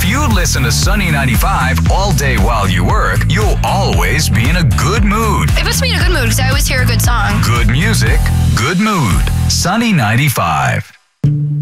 you listen to Sunny 95 all day while you work, you'll always be in a good mood. It puts me in a good mood because I always hear a good song. Good music, good mood. Sunny 95.